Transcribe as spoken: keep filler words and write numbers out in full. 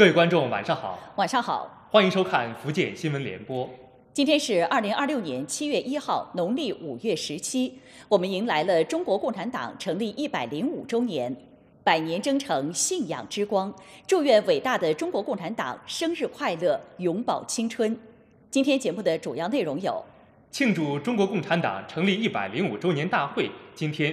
各位观众，晚上好！ 晚上好， 欢迎收看福建新闻联播。 今天是二零二六年七月一号，农历五月十七，我们迎来了中国共产党成立一百零五周年，百年征程，信仰之光。祝愿伟大的中国共产党生日快乐，永葆青春。今天节目的主要内容有： 庆祝中国共产党成立一百零五周年大会今天